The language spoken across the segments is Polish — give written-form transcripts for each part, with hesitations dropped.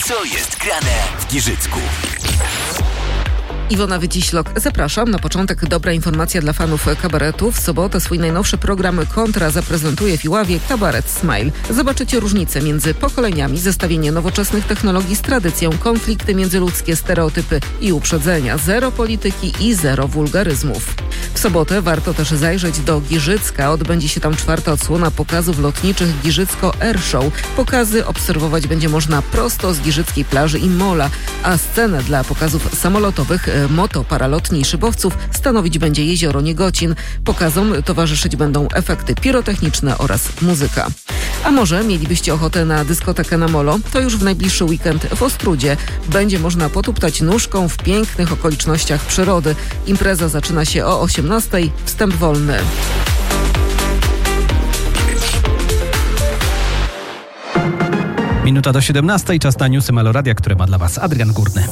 Co jest grane w Giżycku? Iwona Wyciślok, zapraszam. Na początek dobra informacja dla fanów kabaretu. W sobotę swój najnowszy program Kontra zaprezentuje w Iławie Kabaret Smile. Zobaczycie różnice między pokoleniami, zestawienie nowoczesnych technologii z tradycją, konflikty międzyludzkie, stereotypy i uprzedzenia. Zero polityki i zero wulgaryzmów. W sobotę warto też zajrzeć do Giżycka. Odbędzie się tam 4. odsłona pokazów lotniczych Giżycko Air Show. Pokazy obserwować będzie można prosto z giżyckiej plaży i mola, a scenę dla pokazów samolotowych, motoparalotni i szybowców stanowić będzie jezioro Niegocin. Pokazom towarzyszyć będą efekty pirotechniczne oraz muzyka. A może mielibyście ochotę na dyskotekę na molo? To już w najbliższy weekend w Ostrudzie. Będzie można potuptać nóżką w pięknych okolicznościach przyrody. Impreza zaczyna się o 18:00. Wstęp wolny. Minuta do 17:00. Czas na newsy Meloradia, które ma dla Was Adrian Górny.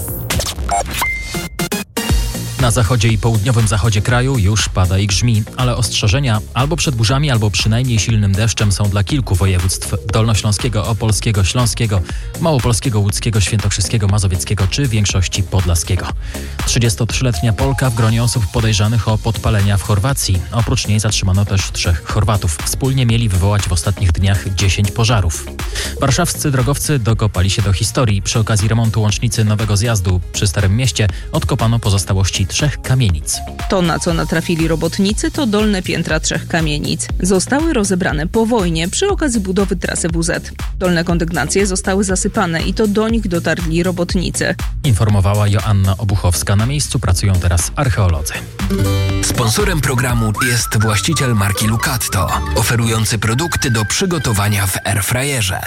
Na zachodzie i południowym zachodzie kraju już pada i grzmi, ale ostrzeżenia albo przed burzami, albo przynajmniej silnym deszczem są dla kilku województw: dolnośląskiego, opolskiego, śląskiego, małopolskiego, łódzkiego, świętokrzyskiego, mazowieckiego czy większości podlaskiego. 33-letnia Polka w gronie osób podejrzanych o podpalenia w Chorwacji. Oprócz niej zatrzymano też 3 Chorwatów. Wspólnie mieli wywołać w ostatnich dniach 10 pożarów. Warszawscy drogowcy dokopali się do historii. Przy okazji remontu łącznicy Nowego Zjazdu przy Starym Mieście odkopano pozostałości 3 kamienic. To, na co natrafili robotnicy, to dolne piętra 3 kamienic. Zostały rozebrane po wojnie przy okazji budowy trasy WZ. Dolne kondygnacje zostały zasypane i to do nich dotarli robotnicy. Informowała Joanna Obuchowska. Na miejscu pracują teraz archeolodzy. Sponsorem programu jest właściciel marki Lucatto, oferujący produkty do przygotowania w airfryerze.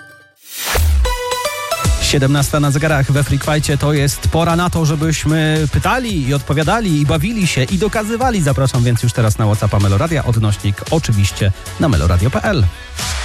17:00 na zegarach we Freak Fight'cie. To jest pora na to, żebyśmy pytali i odpowiadali i bawili się i dokazywali. Zapraszam więc już teraz na WhatsAppa Meloradia, odnośnik oczywiście na meloradio.pl.